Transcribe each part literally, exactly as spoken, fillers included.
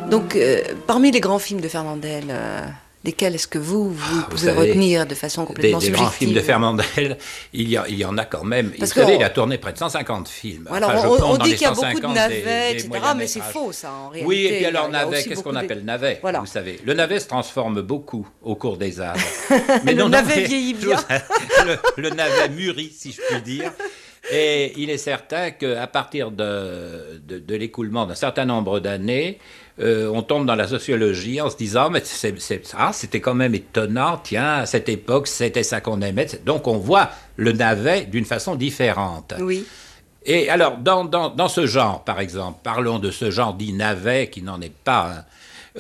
Donc, euh, parmi les grands films de Fernandel, euh, lesquels est-ce que vous, vous Ah, vous pouvez savez, retenir de façon complètement des, des subjective? grands films de Fernandel, il y, a, il y en a quand même. Parce vous savez, on... il a tourné près de cent cinquante films. Alors, enfin, je on, compte on dans dit les qu'il y a beaucoup de cent cinquante navets, des, et des cetera, mais c'est faux, ça, en réalité. Oui, et puis Il y alors, a- il y a navet, aussi qu'est-ce qu'on beaucoup de- appelle navet, Voilà. vous savez? Le navet se transforme beaucoup au cours des âges. Le non, non, navet mais- vieillit bien. le, le navet mûrit, si je puis dire. Et il est certain qu'à partir de, de, de l'écoulement d'un certain nombre d'années, euh, on tombe dans la sociologie en se disant mais c'est, c'est, ah, c'était quand même étonnant, tiens, à cette époque, c'était ça qu'on aimait. Donc on voit le navet d'une façon différente. Oui. Et alors, dans, dans, dans ce genre, par exemple, parlons de ce genre dit navet, qui n'en est pas un.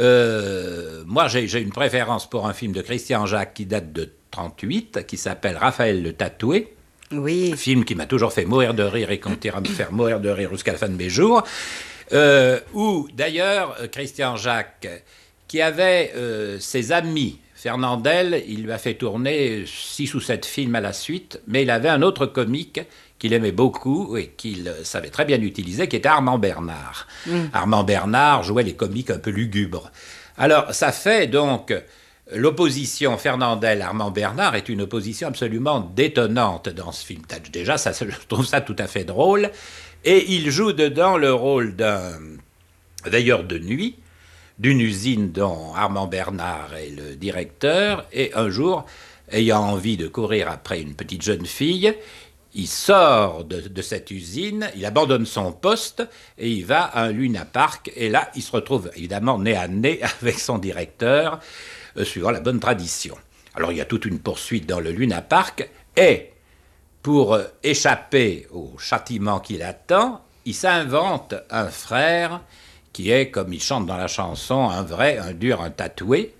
Euh, moi, j'ai, j'ai une préférence pour un film de Christian Jacques qui date de trente-huit, qui s'appelle Raphaël le Tatoué. Oui. Film qui m'a toujours fait mourir de rire et continuera à me faire mourir de rire jusqu'à la fin de mes jours. Euh, où, d'ailleurs, Christian Jacques, qui avait euh, ses amis, Fernandel, il lui a fait tourner six ou sept films à la suite, mais il avait un autre comique qu'il aimait beaucoup et qu'il savait très bien utiliser, qui était Armand Bernard. Mm. Armand Bernard jouait les comiques un peu lugubres. Alors, ça fait donc... L'opposition Fernandel-Armand Bernard est une opposition absolument détonnante dans ce film. Déjà, ça, je trouve ça tout à fait drôle. Et il joue dedans le rôle d'un veilleur de nuit d'une usine dont Armand Bernard est le directeur. Et un jour, ayant envie de courir après une petite jeune fille, il sort de, de cette usine, il abandonne son poste et il va à un Luna Park. Et là, il se retrouve évidemment nez à nez avec son directeur, euh, suivant la bonne tradition. Alors, il y a toute une poursuite dans le Luna Park. Et pour euh, échapper au châtiment qui l'attend, il s'invente un frère qui est, comme il chante dans la chanson, un vrai, un dur, un tatoué.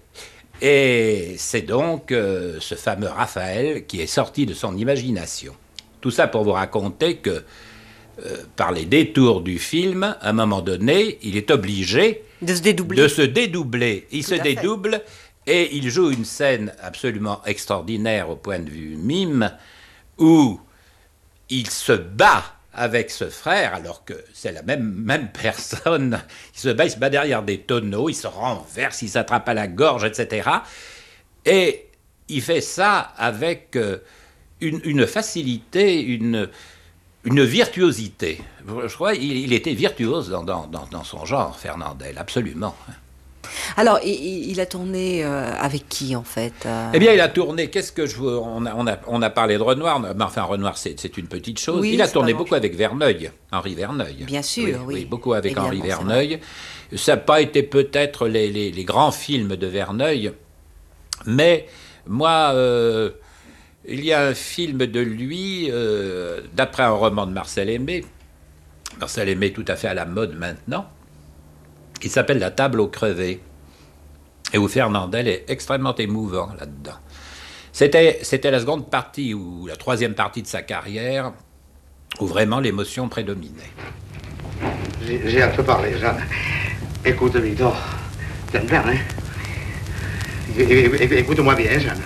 Et c'est donc euh, ce fameux Raphaël qui est sorti de son imagination. Tout ça pour vous raconter que, euh, par les détours du film, à un moment donné, il est obligé de se dédoubler. De se dédoubler. Il Tout se à dédouble fait. Et il joue une scène absolument extraordinaire au point de vue mime, où il se bat avec ce frère, alors que c'est la même, même personne. Il se bat, il se bat derrière des tonneaux, il se renverse, il s'attrape à la gorge, et cetera. Et il fait ça avec... Euh, Une, une facilité, une, une virtuosité. Je crois qu'il il était virtuose dans, dans, dans, dans son genre, Fernandel, absolument. Alors, il, il a tourné euh, avec qui, en fait euh... Eh bien, il a tourné, qu'est-ce que je veux... On a, on a, on a parlé de Renoir, mais enfin, Renoir, c'est, c'est une petite chose. Oui, il a tourné pas beaucoup avec Verneuil, Henri Verneuil. Bien sûr, oui. oui. oui beaucoup avec Évidemment, Henri Verneuil. Ça n'a pas été peut-être les, les, les grands films de Verneuil, mais moi... Euh, il y a un film de lui, euh, d'après un roman de Marcel Aimé, Marcel Aimé tout à fait à la mode maintenant, qui s'appelle La table aux crevés, et où Fernandel est extrêmement émouvant là-dedans. C'était, c'était la seconde partie, ou la troisième partie de sa carrière, où vraiment l'émotion prédominait. J'ai, j'ai à te parler, Jeanne. Écoute, Victor, t'aimes bien, hein? Écoute-moi bien, Jeanne.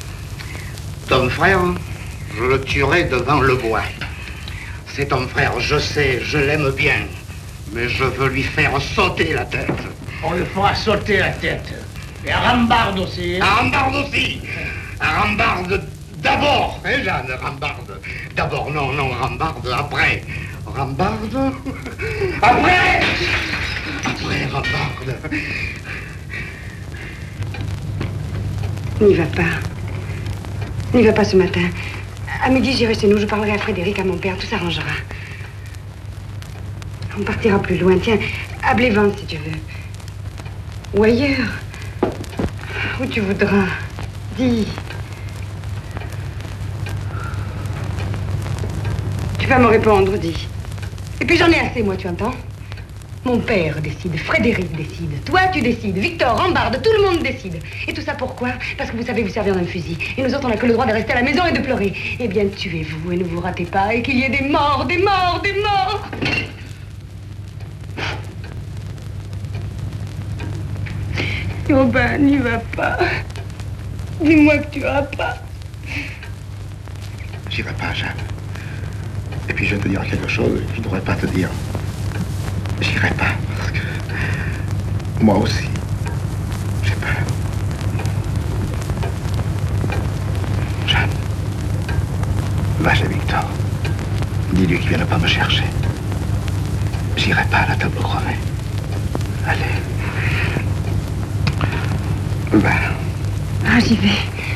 Ton frère, je le tuerai devant le bois. C'est ton frère, je sais, je l'aime bien. Mais je veux lui faire sauter la tête. On lui fera sauter la tête. Et à Rambarde aussi. Hein? À Rambarde aussi. À Rambarde d'abord, hein, Jeanne, Rambarde. D'abord, non, non, Rambarde après. Rambarde après. Après, Rambarde. N'y va pas. N'y va pas ce matin. À midi, j'irai chez nous. Je parlerai à Frédéric, à mon père. Tout s'arrangera. On partira plus loin. Tiens, à Blévente, si tu veux. Ou ailleurs. Où tu voudras. Dis. Tu vas me répondre, dis. Et puis j'en ai assez, moi, tu entends? Mon père décide, Frédéric décide, toi tu décides, Victor, Rambarde, tout le monde décide. Et tout ça pourquoi? Parce que vous savez vous servir d'un fusil. Et nous autres, on n'a que le droit de rester à la maison et de pleurer. Eh bien, tuez-vous et ne vous ratez pas, et qu'il y ait des morts, des morts, des morts. Oh ben, n'y va pas. Dis-moi que tu iras pas. J'y vais pas, Jeanne. Et puis je vais te dire quelque chose que je ne devrais pas te dire. J'irai pas parce que Moi aussi. J'ai peur. Jeanne, va chez Victor. Dis-lui qu'il vienne pas me chercher. J'irai pas à la table crevée. Allez. Va. Ah, j'y vais.